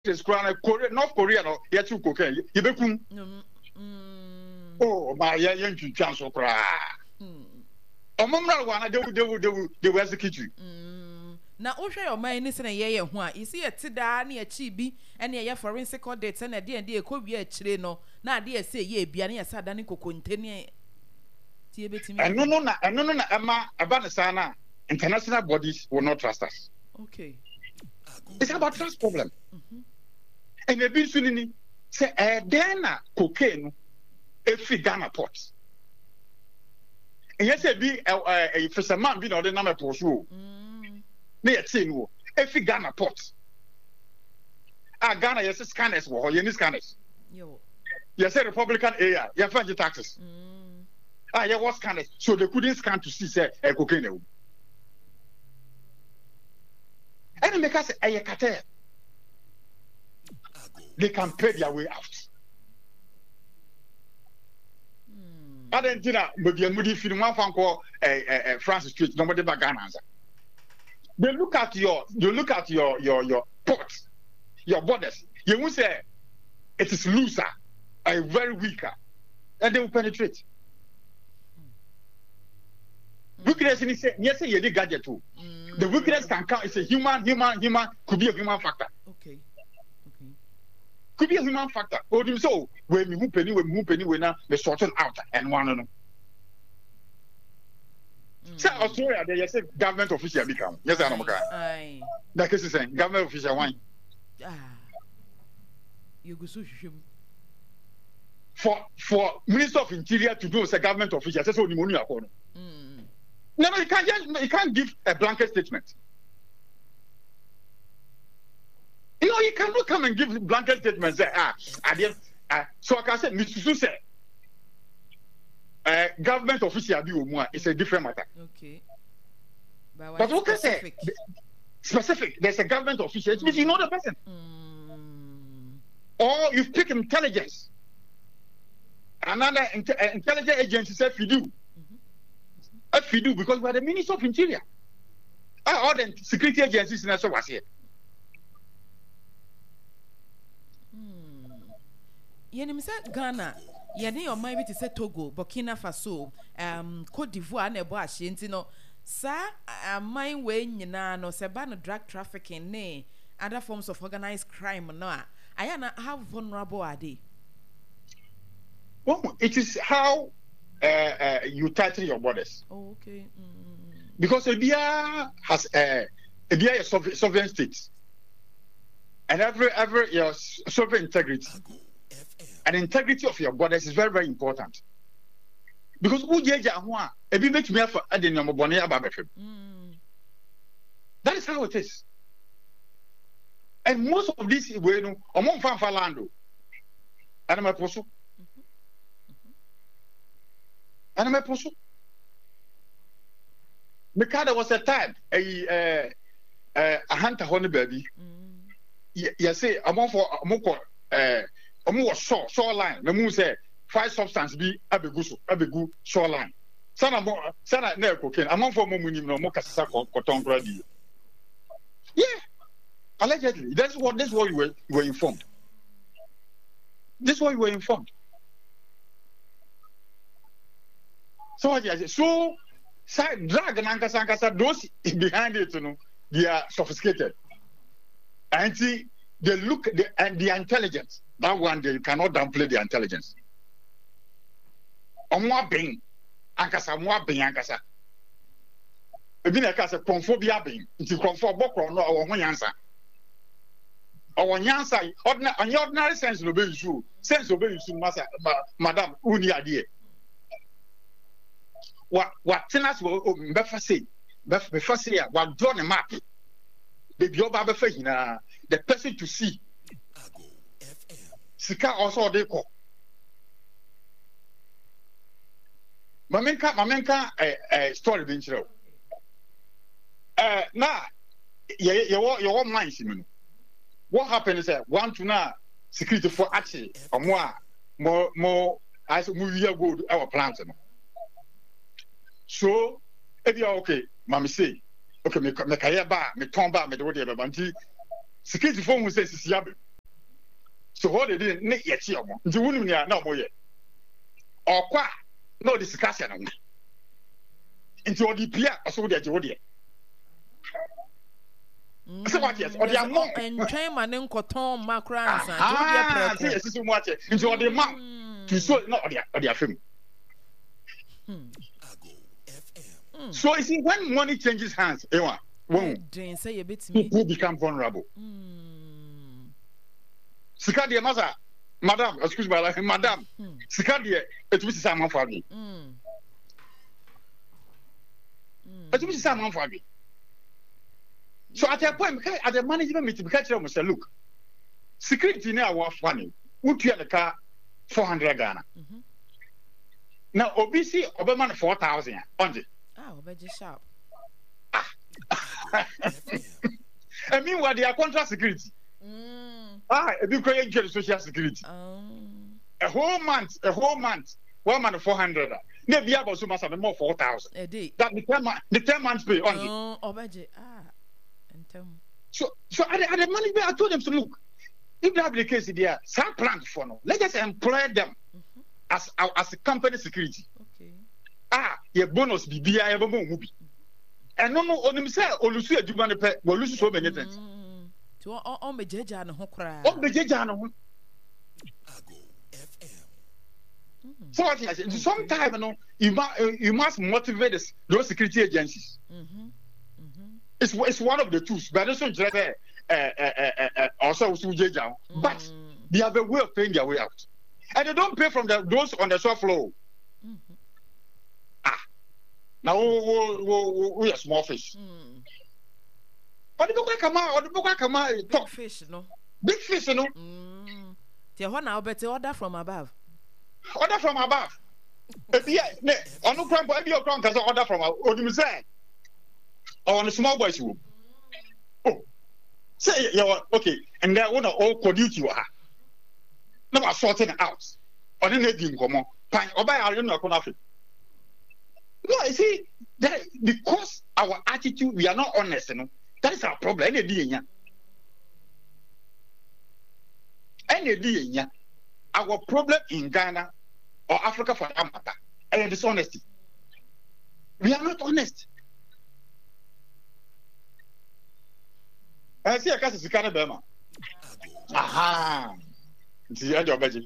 is Korea, North Korea, no, yet to cocaine. You become. Oh, my young chance of cry. A moment one, they will execute you. Now, Osha, your mind is in a year. Why is he a Tidani, a Chibi, and a forensic audits and a dear could be a Chileno? Now, dear say, ye, Biania Sadanico continue. And no, Emma, Abanasana, international bodies will not trust us. Okay. It's about trust problem. And they've been swinging, say, then cocaine, every Ghana port. And yes, a fisherman being on the number pursue. Near Tinu, every Ghana port. Ghana, yes, scanners were any scanners. Yes, a Republican area, you have the taxes. Yeah, was scanners, so they couldn't scan to see, say, a cocaine. And make us a cartel. They can pay their way out. I don't think that maybe a moody film one phone call Francis Street, nobody but Ghana. They look at your ports, your borders. You will say it is looser, a very weaker, and they will penetrate. Weakness in say yes, you did gadget too. The weakness can count. It's a human could be a human factor. Okay. Could be a human factor. Or do so when we move penny, we now they sort it out and one of them. So Australia, they say government official become. Yes, I know. Aye. That case is saying government official one. You go so shame. For Minister of Interior to do as a government official, that's what the money are for. No, you can't give a blanket statement. You know, you cannot come and give blanket statements. So I can say, Mr. Susse, government official it's a different matter. Okay. But what can I say? Specific. There's a government official. It means you know the person. Or you pick intelligence. Another intelligence agency said, if you do. If you do, because we are the Minister of Interior. All the security agencies in us was here. Yenim say Ghana, yene your mind to say Togo, Burkina Faso, Cote d'Ivoire, ne bo ahye nti no sa mind we nyina no se ba no drug trafficking ne other forms of organized crime no a how vulnerable are they? Well, it is how you tighten your borders. Oh, okay. Because Libya has a sovereign state, and every your sovereign integrity and integrity of your borders is very, very important. Because that is how it is. And most of these among Fanfalando and my poso. And my poso. Because there was a time a hunter honey baby. You say among shoreline. The moon say 5 substance be abegu shoreline. Sana ne cocaine. Among for money no more casasa cotton gradi. Yeah, allegedly. That's what you were informed. This is what you were informed. So what I say? So drug and ankasa those behind it, they are sophisticated. And see, they look and the intelligence. That one day you cannot downplay the intelligence. Omwa being ankasa. Ebi na kasa konfobia being. Nti konfo bokro no owo nyansa. Owo nyansa ordinary sense no be issue. Sense obe issue masa madam uni ade. What tenants will befa say what draw the map. The bioba befa hina the person to see. Sika also they call. Mamenka story being true. Now your mind what happened is that one to now security for actually or more as we are good our plans. So if you are okay, mommy say, okay, me kaya ba, me tomba, me do whatever, but security phone will say, So what they did, ne yet your mom. The woman here, no more yet. Or qua, no discussion. Into the Pia, so that you would. So what, yes, or the amount and train my name Cotton Macrans. Yes, is what into the amount to so not the film. So you see, when money changes hands, say a bit people become vulnerable. Sikadia Maza, Madam, excuse me, Madam, Sikadia, it was some for me. It was some for me. So at that point, at the management meeting, catch them and say, look, security now was funny. Would you have the car 400 Ghana? Now, OBC, Oberman 4,000 on it. Ah, Obeji sharp. I mean, what they are contract security. If you create social security. A whole month, 1 month 400. Maybe about so much more 4,000. A day. That the 10 months pay on it. Obeji, So at the management, I told them to look. If that be the case, there some plans for no. Let's just employ them as a company security. Okay. Your bonus be BI movie. And no, on himself, or Lucy, you want to pay, well, Lucy so many things. To all me jeja and hokra. Oh, the Jejano. So what I said, sometimes you must motivate those security agencies. It's one of the tools, but also but they have a way of paying their way out, and they don't pay from those on the soft floor. Now we are small fish. But the book come out, big fish, no. Big fish, you know. Now better order from above. Order from above. Yeah, on no crime, but your crime has order from above. On a small boys room. Oh, say okay, and that one all produce you are. Now sorting it out. Or then they didn't come on. Pine or buy our own nothing. No, you see, that because our attitude, we are not honest, you know. That is our problem. Our problem in Ghana or Africa for that matter, and dishonesty. We are not honest. I see a case of Canada. Aha. It's the edge of budget.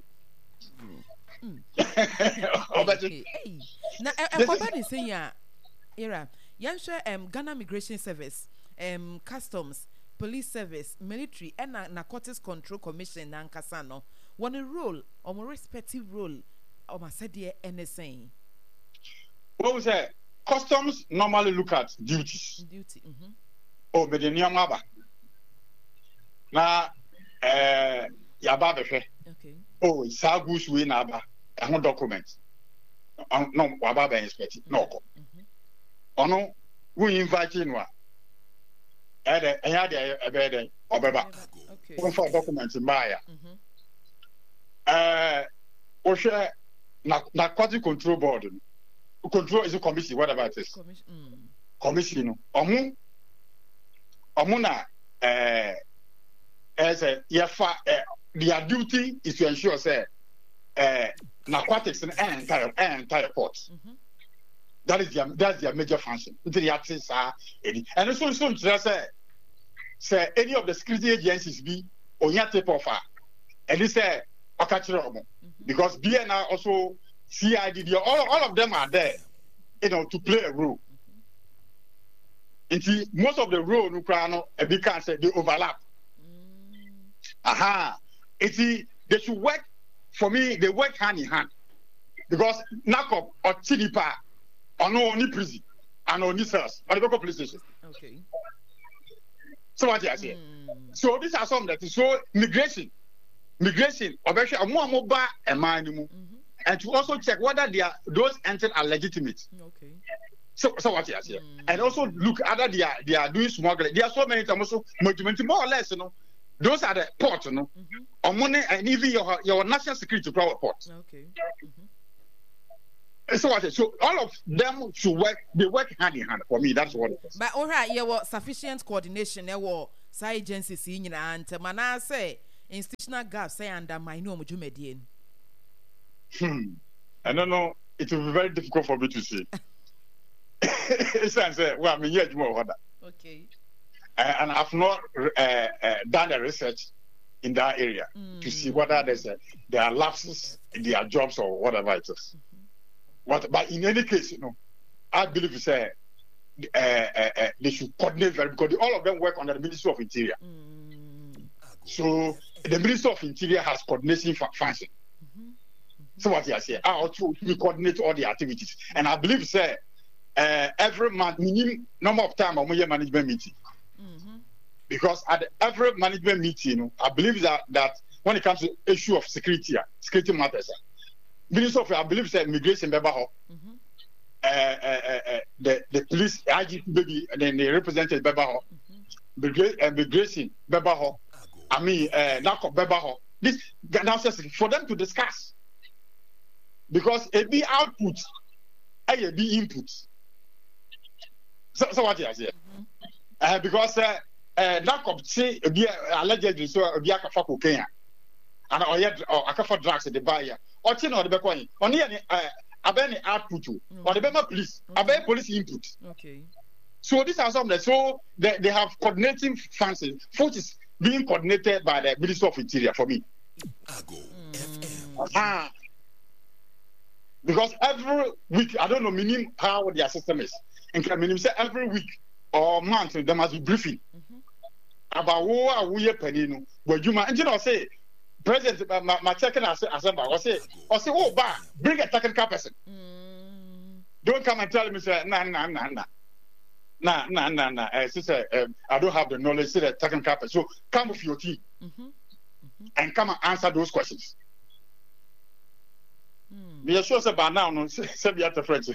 Now, everybody saying, era, Ghana Immigration Service, Customs, Police Service, Military, and Narcotics Control Commission, and Casano, want a role or more respective role of my said NSA. What was that? Customs normally look at duties. Oh, but the Nyamaba. Now, Yaba, okay. Oh, Sagus win Aba, a no document. No, Wababa inspected. No. Oh, no, we invite in one. I had a bed of one for documents in Maya. Osha Narcotic Control Board. Control is a commission, whatever it is. Commission. Omuna, as a their duty is to ensure say narcotics and entire ports. That's their major function. And also say any of the security agencies be on your tip of and they say because BNR also CID all of them are there, you know, to play a role. And most of the role a big cancer they overlap. They should work for me. They work hand in hand because NACOP or Chinipa or no only prison and only cells or the local police station. Okay. So what I say? So these are some that is so migration, obviously, a more mobile and minimum, and to also check whether those entered are legitimate. Okay. So what I say? And also look other they are doing smuggling. There are so many times also more or less, you know. Those are the ports, you know, or money and even your national security private ports. Okay. So what? So all of them should work. They work hand in hand. For me, that's what it is. But all right, you want sufficient coordination. There were agencies in and man, I say institutional gaps say undermine no mujumedien. I don't know. It will be very difficult for me to say. It's well, I mean, yeah, more okay. And I've not done the research in that area to see whether there are lapses in their jobs or whatever it is. But in any case, I believe it's they should coordinate very because all of them work under the Ministry of Interior. So the Ministry of Interior has coordination function. So what you say, we coordinate all the activities, and I believe every month minimum number of time on my management meeting. Because at every management meeting, I believe that when it comes to issue of security matters, Minister of I believe immigration the police IGP baby and then the representative Bebaho, immigration Bebaho, I mean NACO Bebaho. This for them to discuss. Because it be output, I be input. So what you say? Because NACO say be allegedly so be akafa cocaine, and or akafa drugs at the buyer. Or the back only any output or the Bema police, police input. Okay. So these are some that so they have coordinating functions, which is being coordinated by the Ministry of Interior for me. Because every week, I don't know meaning how their system is. And meaning say every week or month there must be briefing about what we are penny. But you might say President my second assembly or say oh bring a technical person. Don't come and tell me say nah. Sister, I don't have the knowledge. Say the technical person. So come with your team and come and answer those questions. We are sure about now. No, say we have the French.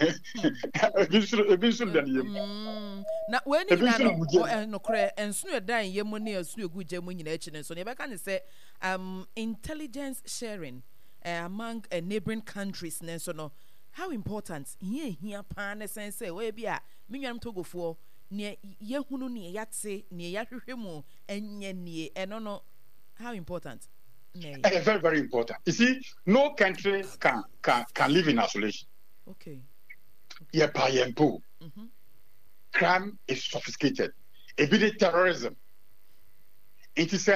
Now when you no cray and sooner dying ye money or sooner good German in H. So never can say intelligence sharing among neighboring countries. So no, how important here pan and say where be a million to go for near Yahunu near Yatse near Yahimu and ye and no how important. Very, very important. You see, no country can live in isolation. Okay. Crime is sophisticated. It be terrorism. It is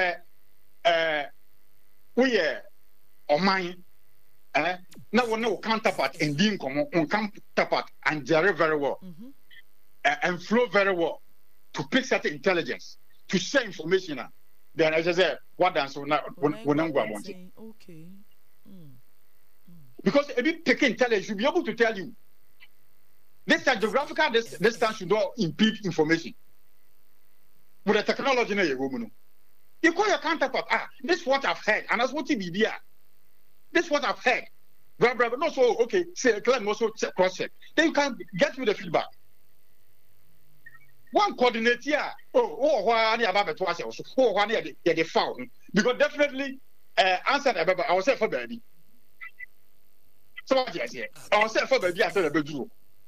we are on mine. Now we know counterpart and being common on counterpart and very well and flow very well to pick certain intelligence to share information. Then as I said, what dance when I'm going to okay. Because a bit taking intelligence should be able to tell you this geographical distance should not impede information. With the technology, you call your counterpart. This is what I've heard, and that's what you be there. This is what I've heard. But not so okay. Say claim also cross check. Then you can get with the feedback. One coordinate here. Why any about to us? Why they found? Because definitely answer the I was for baby. So what I say? I was for baby. I said a bedroom.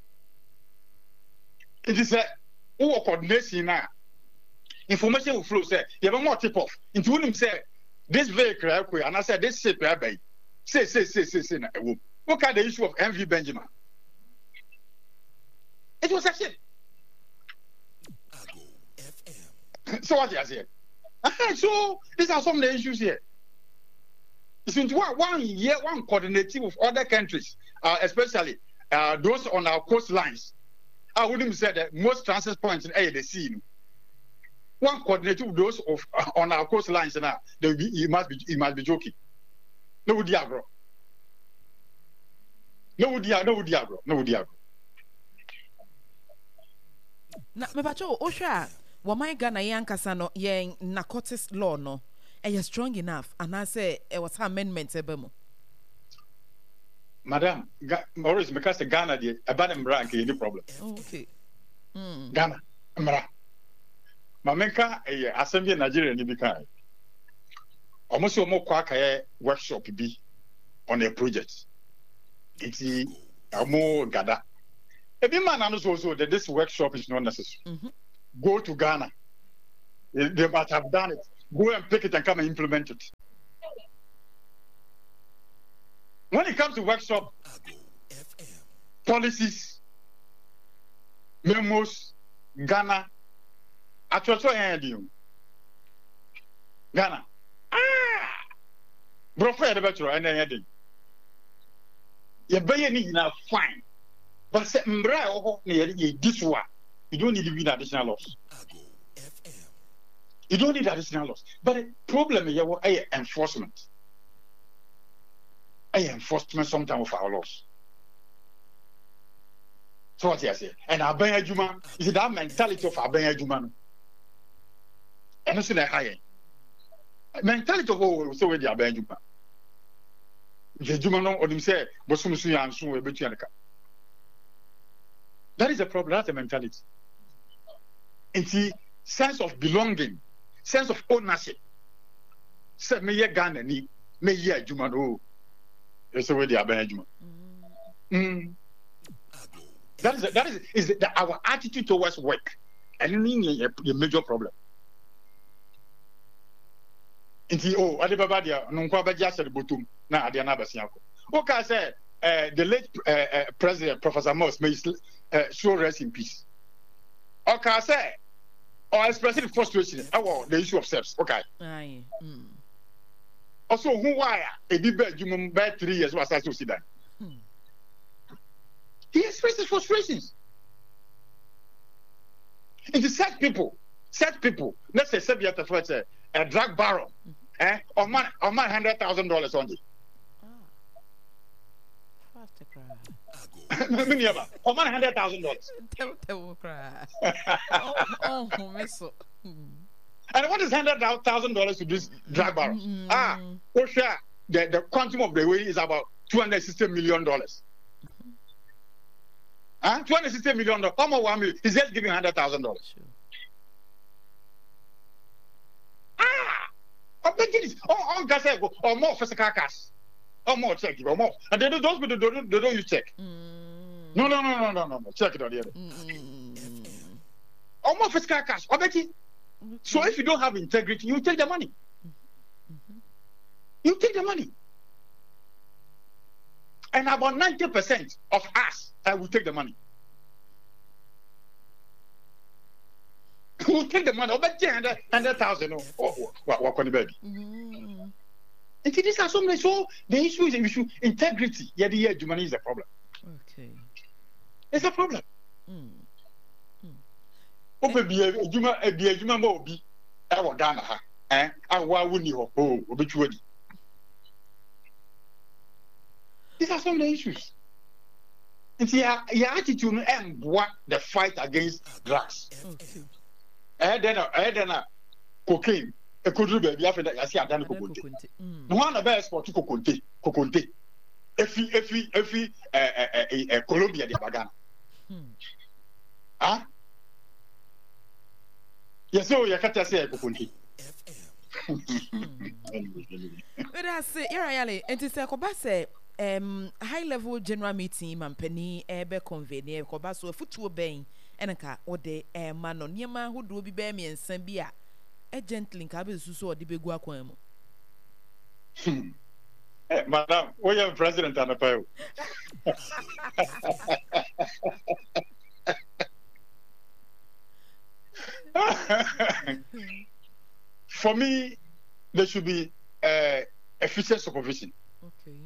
It is coordination now. Information will flow. Say you have more tip off. Into him say this vehicle and I said this ship baby. Say. What kind of issue of MV Benjamin? It was a ship. So what you say? So these are some of the issues here. Since one year, one coordinating with other countries, especially those on our coastlines. I wouldn't say that most transit points in the sea. One coordinating with those of on our coastlines now. He must be joking. No diagro. No diagro. Na me bacho Osha. Wamai Ghana yankasa no yen narcotics law no strong enough and I say it was amendments ebemo. Madam, Maurice because the Ghana the about rank any problem. Okay. Ghana mra. Mamenka assembly Nigeria ni bi kan. Almost omo kwa ka workshop bi on a project. Iti omo gada. Ebi man anu so that this workshop is not necessary. Go to Ghana. They must have done it. go and pick it and come and implement it. When it comes to workshop, policies, memos, Ghana, Ghana. Bro, for the better, and then heading. You buy any now fine, but say this one, you don't need to be additional loss. You don't need additional loss. But the problem is enforcement. Enforcement sometimes of our laws. So what I say, and Abaya Juma is that mentality of Abaya Juma. And also the higher mentality of all so with the Abaya Juma. The Juma no or them say, but some say and so between. That is a problem. That's a mentality. And the sense of belonging, sense of ownership. Say me ye Ghana ni me ye Juma no. That's the way they are Benjamin. That is our attitude towards work, and a major problem. Inti Adibaba dia nunkwa baja said botum na adiana basiako. Okay, say the late President Professor Moss may show rest in peace. Okay, say or expressing frustration about the issue of sex. Okay. Also, who why a big bed you bad 3 years was I to see that? He expresses frustrations. And the sad people, let's say Sebiata for a drug barrel, or man $100,000 on it. Or man $100,000. And what is $100,000 to this drug barrels? For sure, the quantum of the way is about $260 million. $260 million. How much 1 million? He's just giving $100,000. Or more physical cash. Or more check, or more. And they those people they don't use check. No. Check it out here. Or more physical cash. Or Betty. So if you don't have integrity, you take the money. You take the money. And about 90% of us will take the money. We'll take the money. About 100,000. What can you baby? And these are some so the issue is integrity. Yeah, the money is a problem. Okay. It's a problem. Obi ejuma ma obi e wo Ghana ha awa woni ho obetuodi. These are some of the issues. And see your attitude and what the fight against drugs. Then cocaine e kodru baby after that you see adan kokonte. No one about export to kokonte. Efi Colombia de Bagana. Yes, so you can't say kokonte. But I say you're really and to say ko say high level general meeting mampani ebe convene ko ba so futuo ben enka ode man no niema hodo bi be miensan bi a gently nka be susu ode begu akwan mu. Madam, we are president and a For me, there should be efficient supervision. Okay.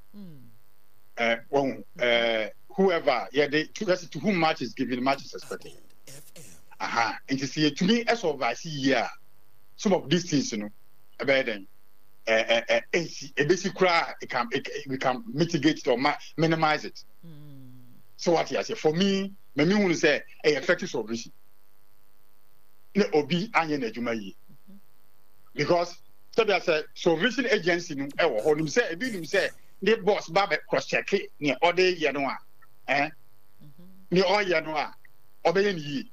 Whoever, to whom match is given, match is expected. And to see to me, as of I see here, some of these things, about them, a basic cry, we can mitigate it or minimize it. So what I say for me, me want to say a effective supervision. No obi anye na adwuma yi. Because so there say supervision agency no e wo ho nim say ebi nim say the boss ba be cross check ne order ye no a ne o ye no a obeye ni yi.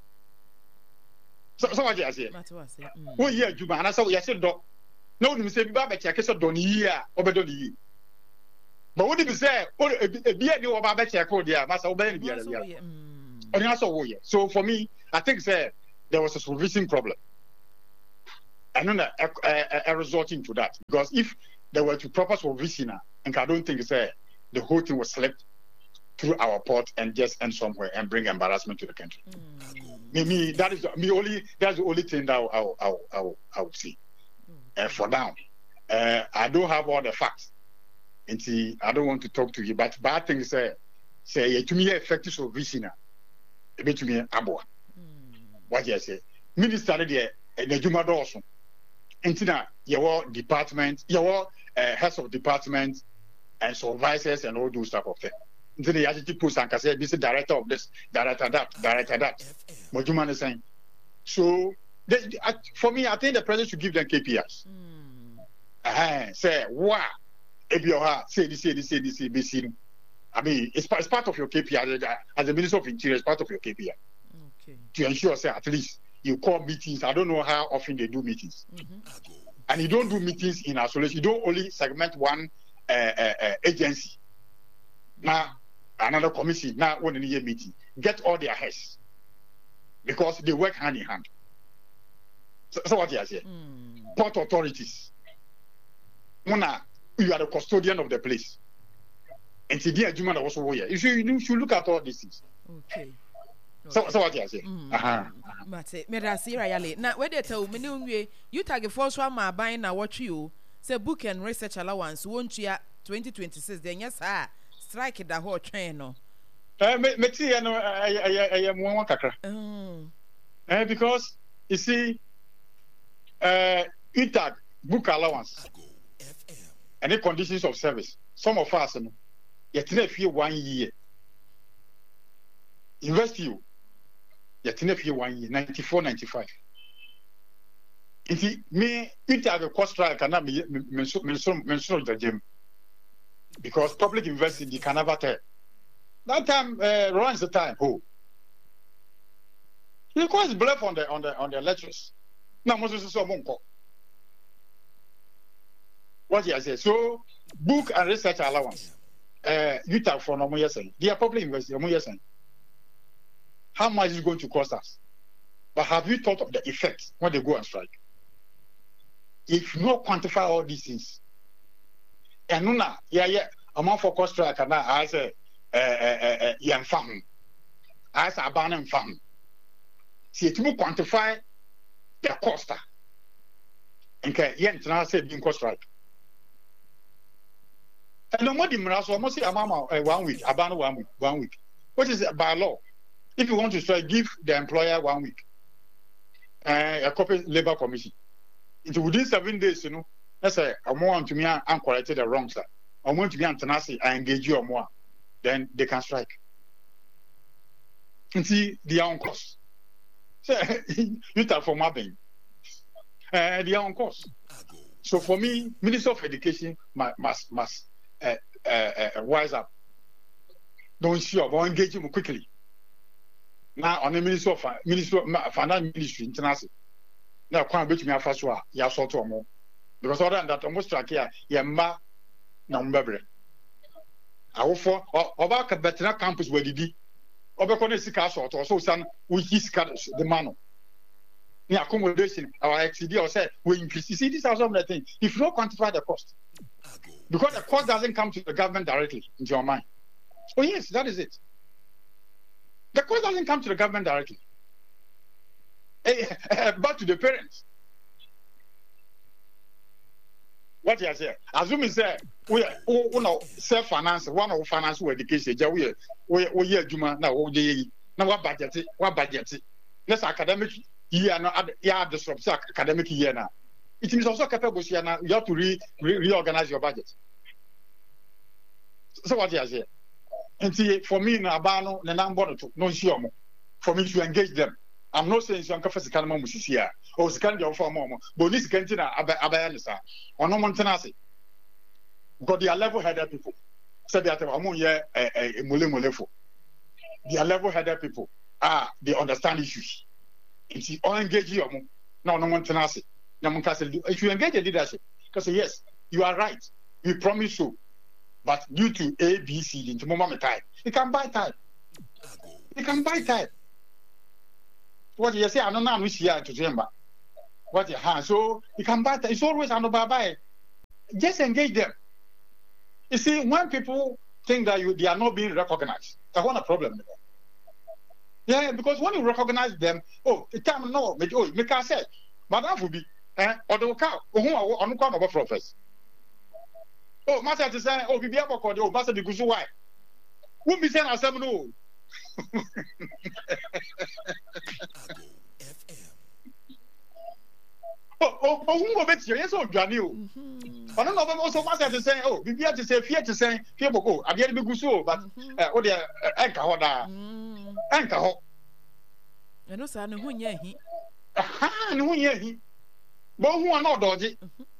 So what I say wo ye adwuma na so ye say do no nim say bi ba be check so do ni yi a obedo ni yi. But what did you say? Ebi e ni wo ba be check o dia ma say obeye ni bia bia. Oni aso wo ye. So for me I think say there was a supervision problem. and then resulting to that. Because if they were to propose for Vicina, and I don't think the whole thing was slipped through our port and just end somewhere and bring embarrassment to the country. Me, that's the only thing that I would see. For now, I don't have all the facts. And see, I don't want to talk to you, but bad things say to me effective of Vicina, a bit to me abo. What you say? Minister there, the Juma also. Intina, your department, your heads of department and supervisors and all those type of things. Into the adjective post and say this is director of this, director that. What you is saying. So for me, I think the president should give them KPIs. Say wow, say this. I mean, it's part of your KPI as a Minister of Interior. It's part of your KPI to ensure, say, at least you call meetings. I don't know how often they do meetings, and you don't do meetings in isolation. You don't only segment one agency. Now another commission. Now one year meeting. Get all their heads because they work hand in hand. So what you say? Port authorities. Mona, you are the custodian of the place. And today, Juma was over here. You should look at all these things. Okay. So what you say? Mate, me da see rayale. Na we dey tell me nwe you tag force one ma ban na watch you. Say book and research allowance won't ya 2026 then yes sir. Strike the whole train no. Me see no I am one kakra. Because you see tag book allowance and the conditions of service. Some of us no yet few 1 year. Invest you yet 1 year 94 95. Inti me have a cost strike and me mention the gym because public investing you can never tell. That time runs the time. Who? Because bluff on the lectures. Now most of so monko. What you say? So book and research allowance. You take for no more saying. They are public investing. No more saying. How much is it going to cost us? But have you thought of the effects when they go on strike? If you not quantify all these things, and now, amount for cost strike, and I say, young farm, I say, abandoned farm. See, to quantify the cost, okay, now say, being cost strike. And no more than almost say, 1 week, abandon 1 week. What is it by law? If you want to strike, give the employer 1 week. A corporate labor commission. It's within 7 days, you know. Let's say I want to me and corrected the wrong side. I want to be antanasi, I engage you or more. Then they can strike. And see the own cost. So you tell for my being. The own cost. So for me, Minister of Education must wise up. Don't sure, but engage him quickly. Now on the Minister of Finance Ministry International. Now quite bit me first one, ya sort of more. Because other than that, almost like here, ma number. I will for about a better campus where did he? Obacone Sika sort or so son we his the man. The accommodation, our XCD or said we increase. You see, these are some of the things. If you don't quantify the cost, because the cost doesn't come to the government directly into your mind. Oh yes, that is it. The cost doesn't come to the government directly, but to the parents. What you say? Assuming say we self finance, one of finance education. We Juma now. Now what budget? Let's academic year now. Yeah, disrupt academic year now. It is also capable. Now you have to reorganize your budget. So what you say? And see, for me, na abano na number to no sure for me to engage them. I'm not saying so first can mo musisia or scan your form more, but this can tina abayanisa or no montanasi. Because they are level-headed people. So they are among ye mulefo. They are level-headed people. They understand issues. If you engage you, no montanasi. If you engage the leadership, because yes, you are right. We promise you. But due to A, B, C, into moment time, you can buy time. You can buy time. What you say, I don't know which year to remember. what you have. So you can buy. It's always an buy. Just engage them. You see, when people think that they are not being recognized, that's one a problem. Yeah, because when you recognize them, the time no, make I say, Madam will be, or the cow, who are on the of professors. Master to say, be able to Master because why? Won't be saying as some no. Who will bet you? Yes, oh, Johnny. I don't know. Also, Master to say, be able to say, fear to say, people go. I get to be good, but oh, they are anchor. I know, sir, who ye he. Aha, no, ye. But who are not dodgy?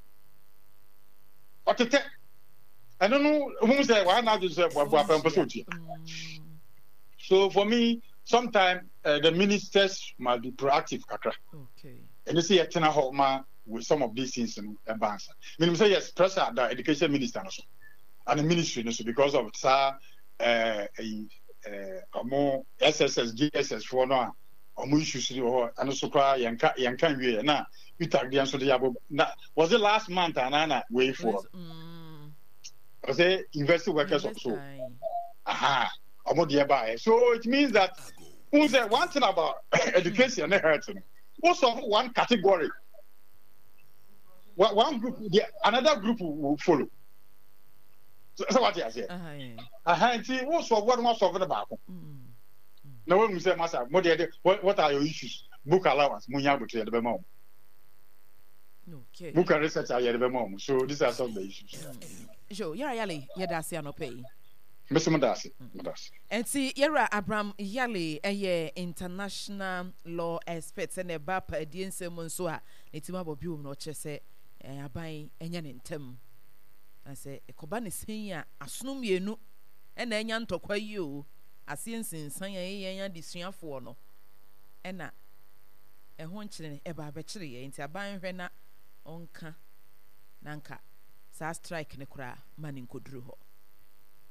What to take? I don't know who said why not to say what. So for me, sometimes the ministers must be proactive, Kakra. Okay. And you see a tenor home with some of these things in advance. Meaning, say yes, pressure the education minister also, and the ministry also because of more SSS, GSS for now. Issues and also cry and can we now you tag the answer the was it last month and Anna way for was it university workers also aha so it means that who's that one thing about education also one category one group another group will follow so what I say also what was over the back. Now when we say Master, what are your issues? Book allowance, munya to the mom. Okay. Book and research are the mom. So these are some of the issues. Joe, Yali, Yadasi no pay. Mr. Madasi. And see, Yara Abraham Yali, a international law experts and a bapa Dian Semonsoa, Nitima Bobu no chese, a buy enyan in tem. I say, a cobani senior, assume ye no, and enyan to kwa you. Asiensin sanya yenya disuafo no ena eho nkyere eba abekere ye nti aban hwe na onka nanka sa strike ne kura mani nkoduru ho